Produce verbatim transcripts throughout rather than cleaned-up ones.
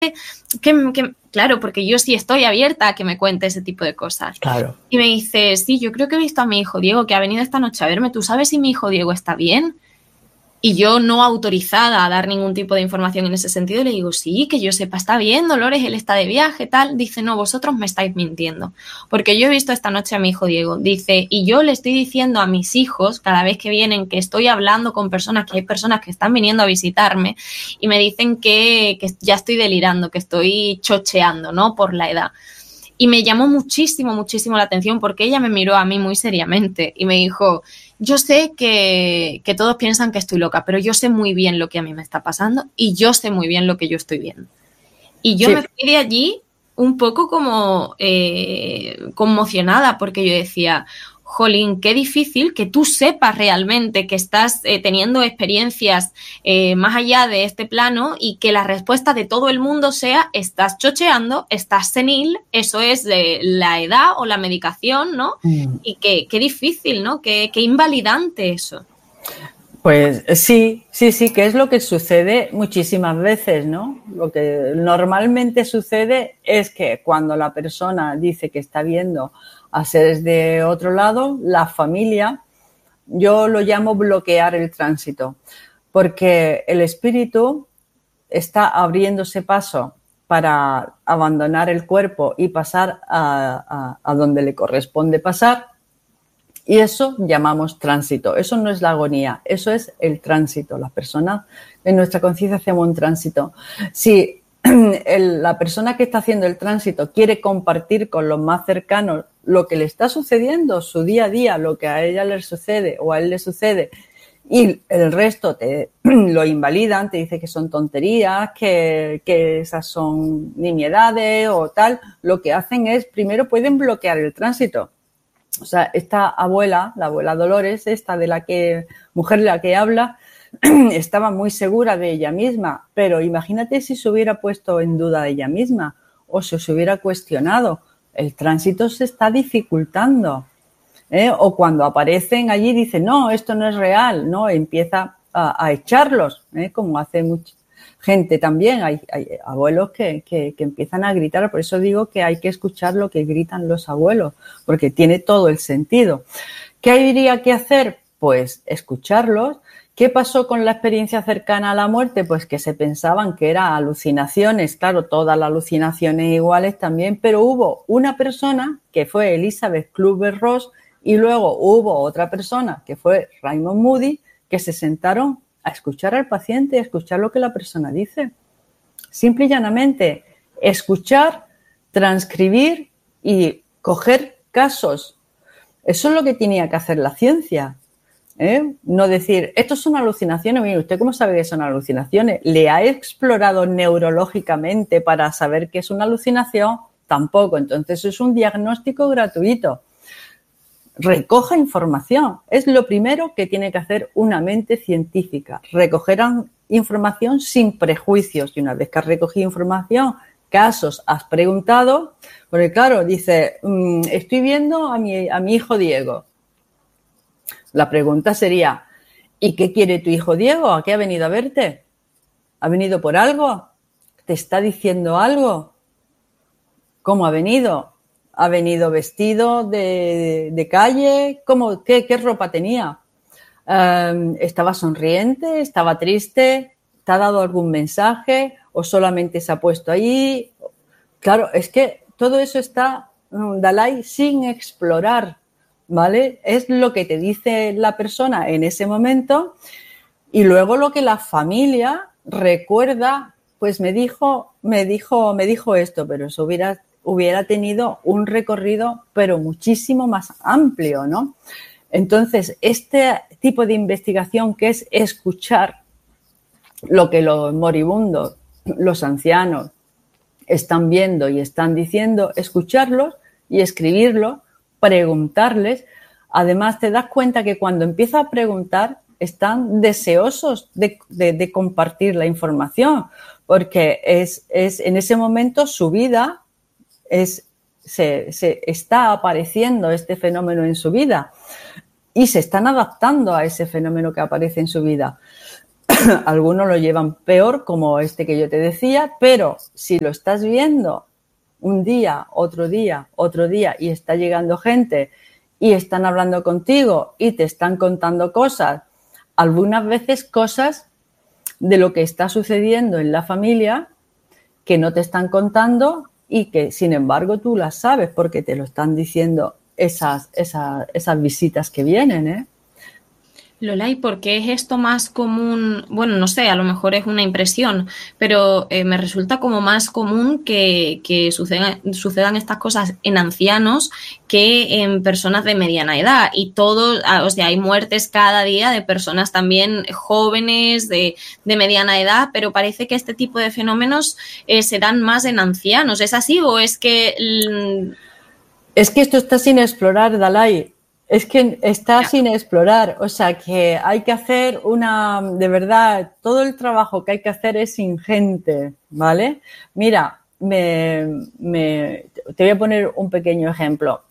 que, que, claro, porque yo sí estoy abierta a que me cuente ese tipo de cosas. Claro. Y me dice, sí, yo creo que he visto a mi hijo Diego, que ha venido esta noche a verme. ¿Tú sabes si mi hijo Diego está bien? Y yo, no autorizada a dar ningún tipo de información en ese sentido, le digo, sí, que yo sepa, está bien, Dolores, él está de viaje, tal. Dice, no, vosotros me estáis mintiendo. Porque yo he visto esta noche a mi hijo Diego. Dice, y yo le estoy diciendo a mis hijos, cada vez que vienen, que estoy hablando con personas, que hay personas que están viniendo a visitarme, y me dicen que, que ya estoy delirando, que estoy chocheando, ¿no? Por la edad. Y me llamó muchísimo, muchísimo la atención, porque ella me miró a mí muy seriamente y me dijo, yo sé que, que todos piensan que estoy loca, pero yo sé muy bien lo que a mí me está pasando y yo sé muy bien lo que yo estoy viendo. Y yo sí. me fui de allí un poco como eh, conmocionada, porque yo decía, jolín, qué difícil que tú sepas realmente que estás eh, teniendo experiencias eh, más allá de este plano y que la respuesta de todo el mundo sea, estás chocheando, estás senil, eso es de la edad o la medicación, ¿no? Mm. Y qué, qué difícil, ¿no? Qué, qué invalidante eso. Pues sí, sí, sí, que es lo que sucede muchísimas veces, ¿no? Lo que normalmente sucede es que cuando la persona dice que está viendo a seres de otro lado, la familia, yo lo llamo bloquear el tránsito, porque el espíritu está abriéndose paso para abandonar el cuerpo y pasar a, a, a donde le corresponde pasar, y eso llamamos tránsito. Eso no es la agonía, eso es el tránsito. Las personas en nuestra conciencia hacemos un tránsito. Si el, la persona que está haciendo el tránsito quiere compartir con los más cercanos lo que le está sucediendo, su día a día, lo que a ella le sucede o a él le sucede, y el resto te lo invalidan, te dice que son tonterías, que, que esas son nimiedades o tal, lo que hacen es, primero pueden bloquear el tránsito. O sea, esta abuela, la abuela Dolores, esta de la que, mujer de la que habla, estaba muy segura de ella misma, pero imagínate si se hubiera puesto en duda de ella misma o si se hubiera cuestionado. El tránsito se está dificultando, ¿eh? O cuando aparecen allí dicen, no, esto no es real, ¿no? Empieza a, a echarlos, ¿eh? Como hace mucha gente también. Hay, hay abuelos que, que, que empiezan a gritar, por eso digo que hay que escuchar lo que gritan los abuelos, porque tiene todo el sentido. ¿Qué habría que hacer? Pues escucharlos. ¿Qué pasó con la experiencia cercana a la muerte? Pues que se pensaban que eran alucinaciones, claro, todas las alucinaciones iguales también, pero hubo una persona que fue Elizabeth Kübler-Ross y luego hubo otra persona que fue Raymond Moody, que se sentaron a escuchar al paciente, a escuchar lo que la persona dice. Simple y llanamente, escuchar, transcribir y coger casos. Eso es lo que tenía que hacer la ciencia. ¿Eh? No decir, esto son alucinaciones. Mire, ¿usted cómo sabe que son alucinaciones? ¿Le ha explorado neurológicamente para saber que es una alucinación? Tampoco. Entonces es un diagnóstico gratuito. Recoja información. Es lo primero que tiene que hacer una mente científica. Recoger información sin prejuicios. Y una vez que has recogido información, casos, has preguntado, porque claro, dice, mmm, estoy viendo a mi, a mi hijo Diego. La pregunta sería, ¿y qué quiere tu hijo Diego? ¿A qué ha venido a verte? ¿Ha venido por algo? ¿Te está diciendo algo? ¿Cómo ha venido? ¿Ha venido vestido de, de calle? ¿Cómo, qué, qué ropa tenía? Um, ¿Estaba sonriente? ¿Estaba triste? ¿Te ha dado algún mensaje? ¿O solamente se ha puesto ahí? Claro, es que todo eso está, um, Dalai, sin explorar. ¿Vale? Es lo que te dice la persona en ese momento y luego lo que la familia recuerda, pues me dijo, me dijo, me dijo esto, pero eso hubiera, hubiera tenido un recorrido, pero muchísimo más amplio, ¿no? Entonces, este tipo de investigación que es escuchar lo que los moribundos, los ancianos están viendo y están diciendo, escucharlos y escribirlo, preguntarles. Además, te das cuenta que cuando empiezas a preguntar, están deseosos de, de, de compartir la información, porque es, es en ese momento su vida es, se, se está apareciendo este fenómeno en su vida y se están adaptando a ese fenómeno que aparece en su vida. Algunos lo llevan peor, como este que yo te decía, pero si lo estás viendo un día, otro día, otro día y está llegando gente y están hablando contigo y te están contando cosas, algunas veces cosas de lo que está sucediendo en la familia que no te están contando y que, sin embargo, tú las sabes porque te lo están diciendo esas, esas, esas visitas que vienen, ¿eh? Lola, ¿y por qué es esto más común? Bueno, no sé, a lo mejor es una impresión, pero eh, me resulta como más común que, que sucedan, sucedan estas cosas en ancianos que en personas de mediana edad. Y todo, o sea, hay muertes cada día de personas también jóvenes, de, de mediana edad, pero parece que este tipo de fenómenos eh, se dan más en ancianos. ¿Es así o es que...? Es que esto está sin explorar, Dalai. Es que está sin explorar, o sea que hay que hacer una, de verdad, todo el trabajo que hay que hacer es ingente, ¿vale? Mira, me, me, te voy a poner un pequeño ejemplo.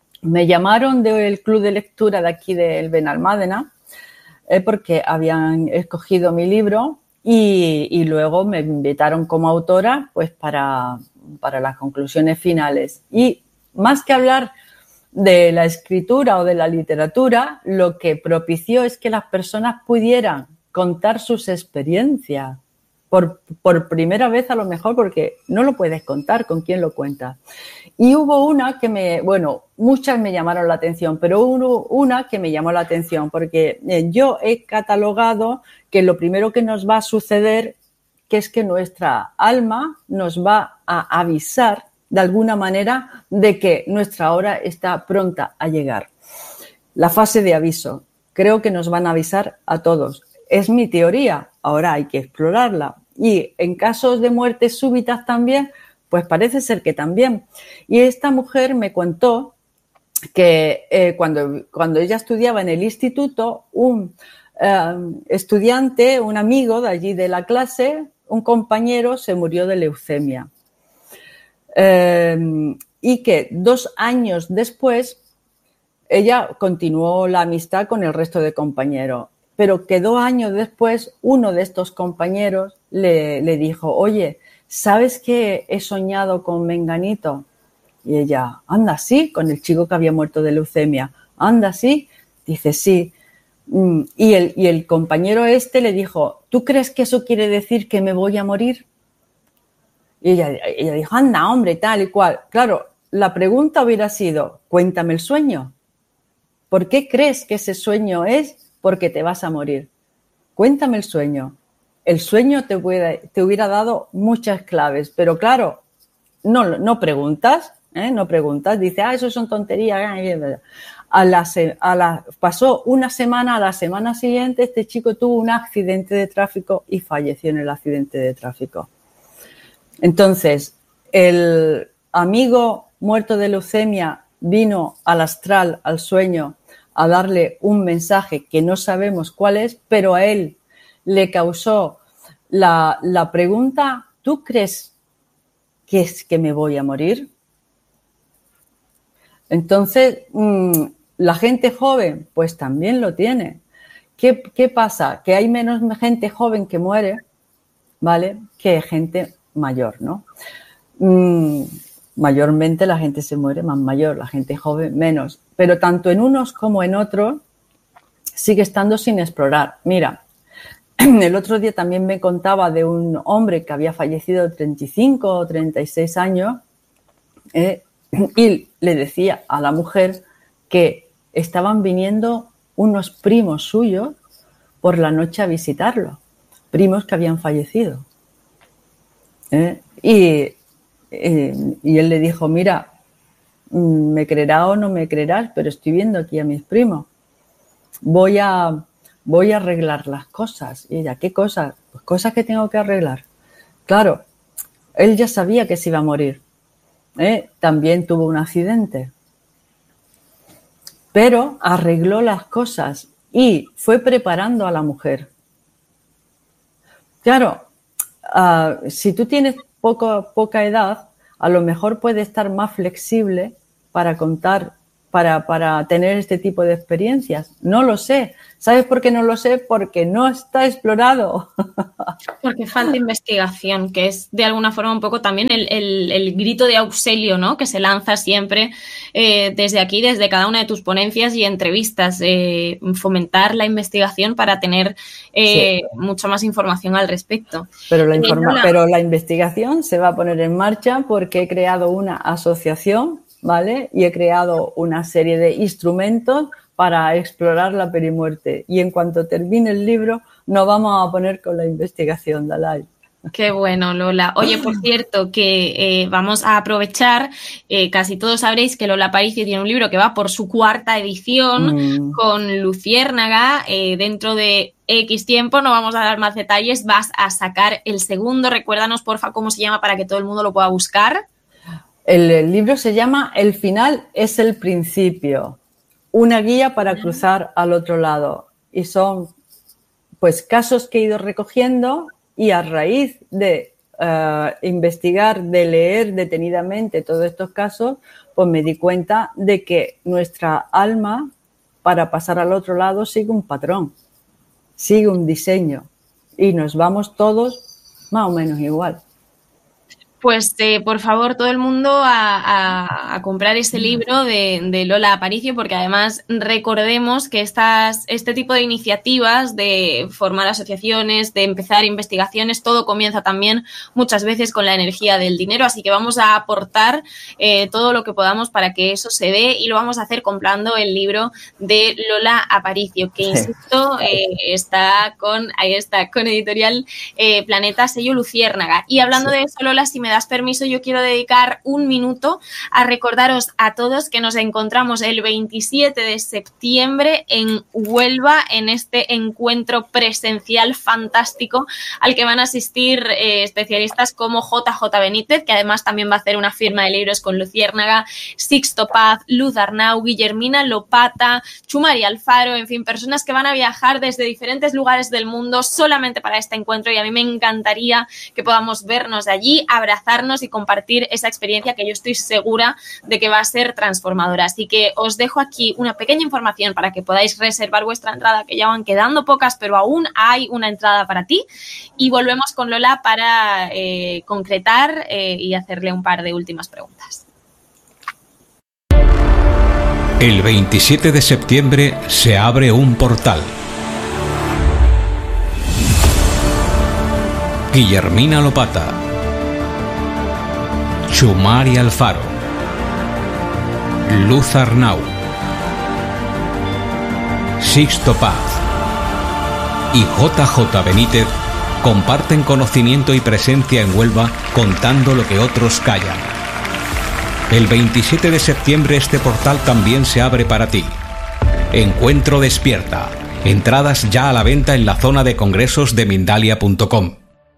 Me llamaron del club de lectura de aquí del Benalmádena eh, porque habían escogido mi libro y, y luego me invitaron como autora pues para, para las conclusiones finales. Y más que hablar de la escritura o de la literatura, lo que propició es que las personas pudieran contar sus experiencias por, por primera vez a lo mejor, porque no lo puedes contar con quién lo cuentas. Y hubo una que me, bueno, muchas me llamaron la atención, pero hubo una que me llamó la atención porque yo he catalogado que lo primero que nos va a suceder que es que nuestra alma nos va a avisar de alguna manera de que nuestra hora está pronta a llegar. La fase de aviso. Creo que nos van a avisar a todos. Es mi teoría, ahora hay que explorarla. Y en casos de muertes súbitas también, pues parece ser que también. Y esta mujer me contó que eh, cuando, cuando ella estudiaba en el instituto, un eh, estudiante, un amigo de allí de la clase, un compañero, se murió de leucemia. Eh, y que dos años después ella continuó la amistad con el resto de compañeros, pero que dos años después uno de estos compañeros le, le dijo, oye, ¿sabes que he soñado con Menganito? Y ella, anda, sí, con el chico que había muerto de leucemia, anda, sí, dice, sí. Y el, y el compañero este le dijo, ¿tú crees que eso quiere decir que me voy a morir? Y ella, ella dijo, anda, hombre, tal y cual. Claro, la pregunta hubiera sido, cuéntame el sueño. ¿Por qué crees que ese sueño es porque te vas a morir? Cuéntame el sueño. El sueño te, puede, te hubiera dado muchas claves, pero claro, no, no preguntas, ¿eh? No preguntas. Dice, ah, eso son tonterías. A la, a la, pasó una semana, a la semana siguiente este chico tuvo un accidente de tráfico y falleció en el accidente de tráfico. Entonces, el amigo muerto de leucemia vino al astral, al sueño, a darle un mensaje que no sabemos cuál es, pero a él le causó la, la pregunta, ¿tú crees que es que me voy a morir? Entonces, mmm, la gente joven, pues también lo tiene. ¿Qué, qué pasa? Que hay menos gente joven que muere, ¿vale? Que gente mayor, ¿no? Mm, mayormente la gente se muere más mayor, la gente joven menos. Pero tanto en unos como en otros sigue estando sin explorar. Mira, el otro día también me contaba de un hombre que había fallecido de treinta y cinco o treinta y seis años eh, y le decía a la mujer que estaban viniendo unos primos suyos por la noche a visitarlo, primos que habían fallecido. ¿Eh? Y, eh, y él le dijo, mira, me creerás o no me creerás, pero estoy viendo aquí a mis primos. Voy a, voy a arreglar las cosas. Y ella, ¿qué cosas? Pues cosas que tengo que arreglar. Claro, él ya sabía que se iba a morir. ¿Eh? También tuvo un accidente. Pero arregló las cosas y fue preparando a la mujer. Claro, Uh, si tú tienes poco, poca edad, a lo mejor puedes estar más flexible para contar para, para tener este tipo de experiencias? No lo sé. ¿Sabes por qué no lo sé? Porque no está explorado. Porque falta investigación, que es de alguna forma un poco también el, el, el grito de auxilio, ¿no?, que se lanza siempre eh, desde aquí, desde cada una de tus ponencias y entrevistas, eh, fomentar la investigación para tener eh, sí. mucha más información al respecto. Pero la, informa- la... pero la investigación se va a poner en marcha porque he creado una asociación, ¿vale? Y he creado una serie de instrumentos para explorar la perimuerte. Y en cuanto termine el libro, nos vamos a poner con la investigación, Dalai. Qué bueno, Lola. Oye, por cierto, que eh, vamos a aprovechar, eh, casi todos sabréis que Lola Aparicio tiene un libro que va por su cuarta edición mm. con Luciérnaga. Eh, dentro de X tiempo, no vamos a dar más detalles, vas a sacar el segundo. Recuérdanos, porfa, cómo se llama para que todo el mundo lo pueda buscar. El, el libro se llama El final es el principio. Una guía para cruzar al otro lado. Y son, pues, casos que he ido recogiendo y a raíz de uh, investigar, de leer detenidamente todos estos casos, pues me di cuenta de que nuestra alma, para pasar al otro lado, sigue un patrón, sigue un diseño y nos vamos todos más o menos igual. Pues, eh, por favor, todo el mundo a, a, a comprar este libro de, de Lola Aparicio, porque además recordemos que estas, este tipo de iniciativas de formar asociaciones, de empezar investigaciones, todo comienza también muchas veces con la energía del dinero, así que vamos a aportar eh, todo lo que podamos para que eso se dé y lo vamos a hacer comprando el libro de Lola Aparicio, que, insisto, eh, está con, ahí está, con Editorial eh, Planeta, sello Luciérnaga. Y hablando sí. de eso, Lola, si me das permiso, yo quiero dedicar un minuto a recordaros a todos que nos encontramos el veintisiete de septiembre en Huelva, en este encuentro presencial fantástico al que van a asistir eh, especialistas como J J Benítez, que además también va a hacer una firma de libros con Luciérnaga, Sixto Paz, Luz Arnau, Guillermina Lopata, Chumari Alfaro, en fin, personas que van a viajar desde diferentes lugares del mundo solamente para este encuentro, y a mí me encantaría que podamos vernos de allí, abrazarnos y compartir esa experiencia que yo estoy segura de que va a ser transformadora. Así que os dejo aquí una pequeña información para que podáis reservar vuestra entrada, que ya van quedando pocas, pero aún hay una entrada para ti. Y volvemos con Lola para eh, concretar eh, y hacerle un par de últimas preguntas. El veintisiete de septiembre se abre un portal. Guillermina Lopata, Chumari Alfaro, Luz Arnau, Sixto Paz y J J Benítez comparten conocimiento y presencia en Huelva contando lo que otros callan. El veintisiete de septiembre este portal también se abre para ti. Encuentro Despierta. Entradas ya a la venta en la zona de congresos de Mindalia punto com.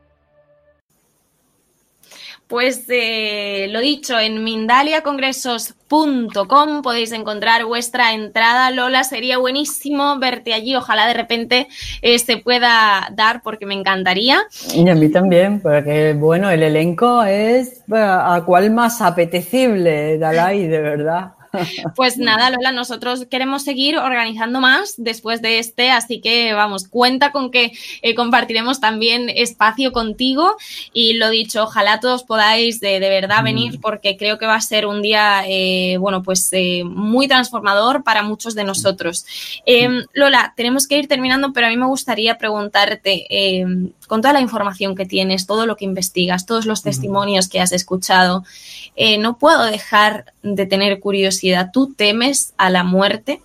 Pues eh, lo dicho, en Mindalia Congresos punto com podéis encontrar vuestra entrada. Lola, sería buenísimo verte allí. Ojalá de repente eh, se pueda dar, porque me encantaría. Y a mí también, porque bueno, el elenco es a cual más apetecible, Dalai, de verdad. Pues nada, Lola, nosotros queremos seguir organizando más después de este, así que vamos, cuenta con que eh, compartiremos también espacio contigo, y lo dicho, ojalá todos podáis de, de verdad venir, porque creo que va a ser un día, eh, bueno, pues eh, muy transformador para muchos de nosotros. Eh, Lola, tenemos que ir terminando, pero a mí me gustaría preguntarte, eh, con toda la información que tienes, todo lo que investigas, todos los testimonios que has escuchado, eh, no puedo dejar de tener curiosidad. ¿Tú temes a la muerte?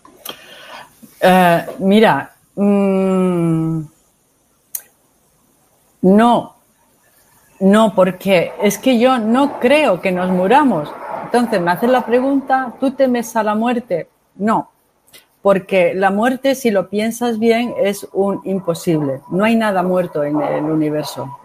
Uh, mira, mmm, no, no, porque es que yo no creo que nos muramos. Entonces me haces la pregunta, ¿tú temes a la muerte? No, porque la muerte, si lo piensas bien, es un imposible. No hay nada muerto en el universo.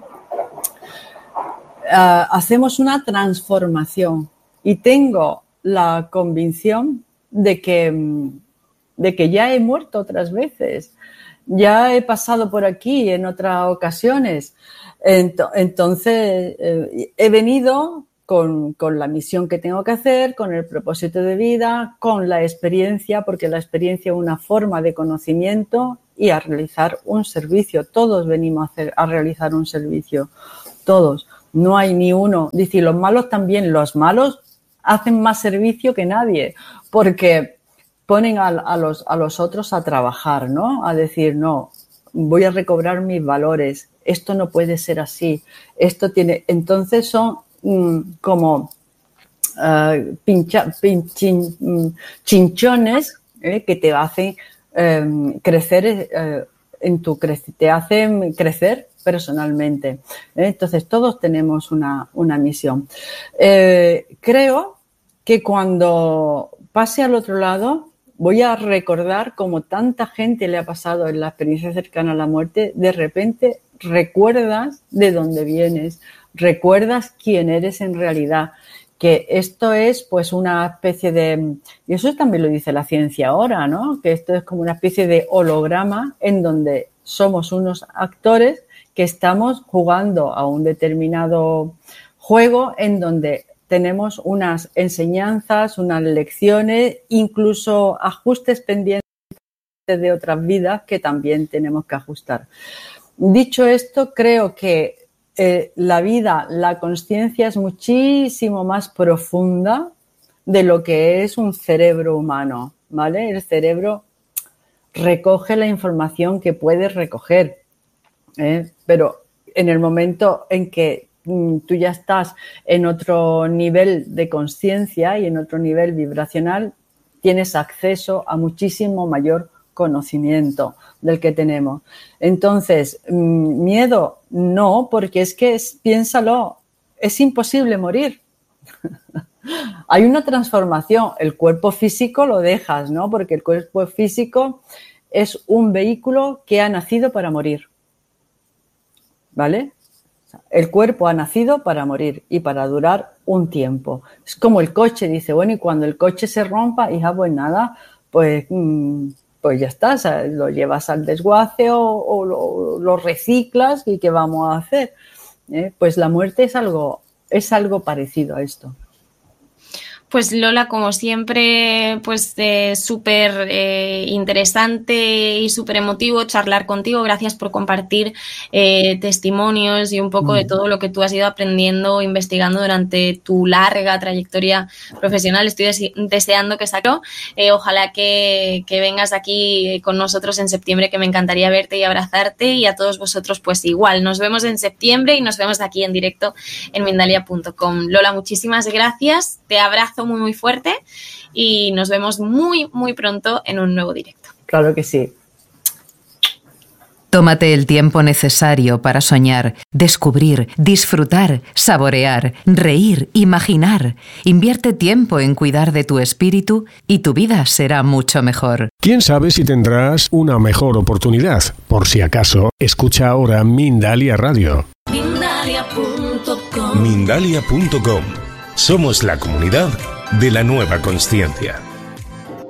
Uh, hacemos una transformación y tengo la convicción de que, de que ya he muerto otras veces, ya he pasado por aquí en otras ocasiones. Entonces, eh, he venido con, con la misión que tengo que hacer, con el propósito de vida, con la experiencia, porque la experiencia es una forma de conocimiento, y a realizar un servicio. Todos venimos a, hacer, a realizar un servicio, todos. No hay ni uno. Dice, los malos también, los malos hacen más servicio que nadie, porque ponen a, a, los, a los otros a trabajar, ¿no? A decir, no, voy a recobrar mis valores, esto no puede ser así, esto tiene... Entonces son mm, como uh, pincha, pinchin, mm, chinchones eh, que te hacen eh, crecer, eh, en tu cre- te hacen crecer personalmente. ¿eh? Entonces todos tenemos una, una misión. Eh, creo que cuando pase al otro lado voy a recordar como tanta gente le ha pasado en la experiencia cercana a la muerte, de repente recuerdas de dónde vienes, recuerdas quién eres en realidad, que esto es pues una especie de, y eso también lo dice la ciencia ahora, ¿no? Que esto es como una especie de holograma en donde somos unos actores que estamos jugando a un determinado juego en donde tenemos unas enseñanzas, unas lecciones, incluso ajustes pendientes de otras vidas que también tenemos que ajustar. Dicho esto, creo que eh, la vida, la consciencia es muchísimo más profunda de lo que es un cerebro humano, ¿vale? El cerebro recoge la información que puede recoger, ¿eh? Pero en el momento en que tú ya estás en otro nivel de conciencia y en otro nivel vibracional, tienes acceso a muchísimo mayor conocimiento del que tenemos. Entonces, miedo no, porque es que, es, piénsalo, es imposible morir. Hay una transformación, el cuerpo físico lo dejas, ¿no? Porque el cuerpo físico es un vehículo que ha nacido para morir, ¿vale? El cuerpo ha nacido para morir y para durar un tiempo. Es como el coche, dice, bueno, y cuando el coche se rompa, hija, pues nada, pues, pues ya está, o sea, lo llevas al desguace o, o lo, lo reciclas y ¿qué vamos a hacer? ¿Eh? Pues la muerte es algo, es algo parecido a esto. Pues Lola, como siempre, pues eh, súper eh, interesante y súper emotivo charlar contigo. Gracias por compartir eh, testimonios y un poco mm. de todo lo que tú has ido aprendiendo, investigando durante tu larga trayectoria profesional. Estoy des- deseando que saque. Eh, ojalá que, que vengas aquí con nosotros en septiembre, que me encantaría verte y abrazarte, y a todos vosotros pues igual. Nos vemos en septiembre y nos vemos aquí en directo en Mindalia punto com. Lola, muchísimas gracias. Te abrazo muy muy fuerte y nos vemos muy muy pronto en un nuevo directo. Claro que sí. Tómate el tiempo necesario para soñar, descubrir, disfrutar, saborear, reír, imaginar. Invierte tiempo en cuidar de tu espíritu y tu vida será mucho mejor. ¿Quién sabe si tendrás una mejor oportunidad? Por si acaso, escucha ahora Mindalia Radio. Mindalia punto com. Mindalia punto com. Somos la comunidad de la nueva consciencia.